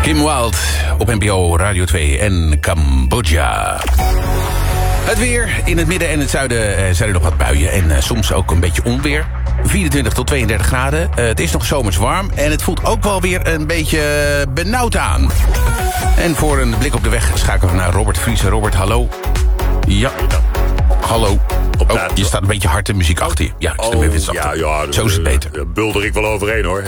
Kim Wilde op NPO Radio 2 en Cambodja. Het weer. In het midden en het zuiden zijn er nog wat buien. En soms ook een beetje onweer. 24 tot 32 graden. Het is nog zomers warm. En het voelt ook wel weer een beetje benauwd aan. En voor een blik op de weg schakelen we naar Robert Vriesen. Robert, hallo. Ja. Hallo. Oh, je staat een beetje hard de muziek achter je. Ja, ik stem even zachter. Ja, zo is het beter. Daar bulder ik wel overheen, hoor.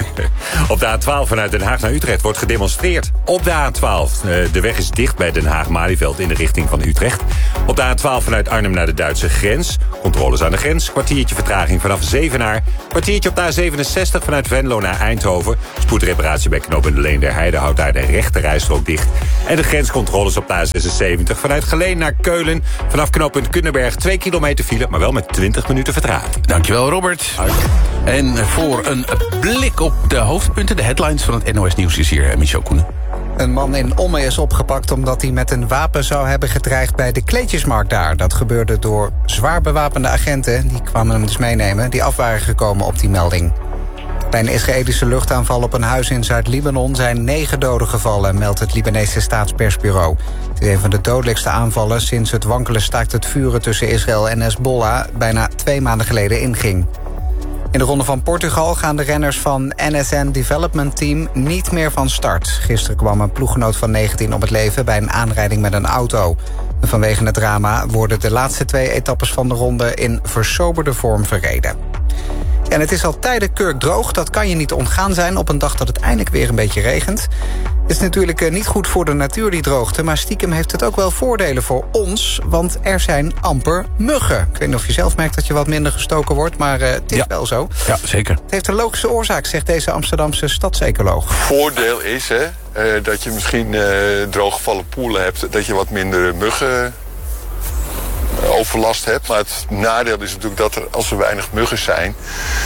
Op de A12 vanuit Den Haag naar Utrecht wordt gedemonstreerd. Op de A12. De weg is dicht bij Den Haag-Malieveld in de richting van Utrecht. Op de A12 vanuit Arnhem naar de Duitse grens. Controles aan de grens. Kwartiertje vertraging vanaf Zevenaar. Kwartiertje op de A67 vanuit Venlo naar Eindhoven. Spoedreparatie bij knooppunt Leen der Heide houdt daar de rechte rijstrook dicht. En de grenscontroles op de A76 vanuit Geleen naar Keulen. Vanaf knooppunt Kunneberg 2 kilometer file, maar wel met 20 minuten vertraging. Dankjewel, Robert. En voor een blik op de hoofdpunten, de headlines van het NOS Nieuws is hier Michel Koenen. Een man in Ommen is opgepakt omdat hij met een wapen zou hebben gedreigd bij de kleedjesmarkt daar. Dat gebeurde door zwaar bewapende agenten, die kwamen hem dus meenemen, die af waren gekomen op die melding. Bij een Israëlische luchtaanval op een huis in Zuid-Libanon zijn 9 doden gevallen, meldt het Libanese staatspersbureau. Het is een van de dodelijkste aanvallen sinds het wankele staakt het vuren tussen Israël en Hezbollah bijna 2 maanden geleden inging. In de Ronde van Portugal gaan de renners van NSN Development Team niet meer van start. Gisteren kwam een ploeggenoot van 19 om het leven bij een aanrijding met een auto. En vanwege het drama worden de laatste 2 etappes van de ronde in versoberde vorm verreden. En het is al tijden kurkdroog, dat kan je niet ontgaan zijn op een dag dat het eindelijk weer een beetje regent. Het is natuurlijk niet goed voor de natuur, die droogte, maar stiekem heeft het ook wel voordelen voor ons, want er zijn amper muggen. Ik weet niet of je zelf merkt dat je wat minder gestoken wordt, maar het is wel zo. Ja, zeker. Het heeft een logische oorzaak, zegt deze Amsterdamse stadsecoloog. Voordeel is dat je misschien drooggevallen poelen hebt, dat je wat minder muggen overlast hebt. Maar het nadeel is natuurlijk dat als er weinig muggen zijn,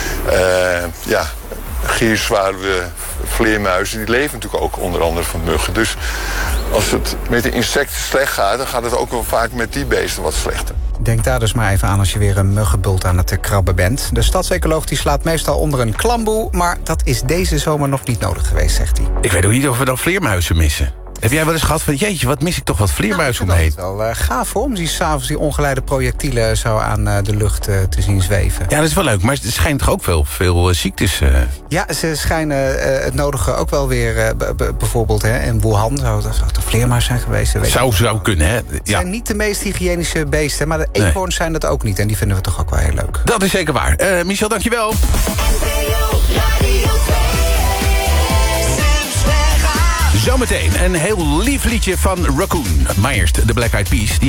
gierzwaluwen, vleermuizen, die leven natuurlijk ook onder andere van muggen. Dus als het met de insecten slecht gaat, dan gaat het ook wel vaak met die beesten wat slechter. Denk daar dus maar even aan als je weer een muggenbult aan het krabben bent. De stadsecoloog die slaat meestal onder een klamboe, maar dat is deze zomer nog niet nodig geweest, zegt hij. Ik weet ook niet of we dan vleermuizen missen. Heb jij wel eens gehad van, jeetje, wat mis ik toch wat vleermuizen om me heen? Dat is wel gaaf hoor, om die s'avonds die ongeleide projectielen zo aan de lucht te zien zweven. Ja, dat is wel leuk, maar er schijnt toch ook veel ziektes. Ja, ze schijnen het nodige ook wel weer, bijvoorbeeld in Wuhan, zou de vleermuis zijn geweest. Zou kunnen, hè? Het zijn niet de meest hygiënische beesten, maar de eekhoorns zijn dat ook niet. En die vinden we toch ook wel heel leuk. Dat is zeker waar. Michel, dankjewel. Zometeen een heel lief liedje van Raccoon. Myers, de Black Eyed Peas. Die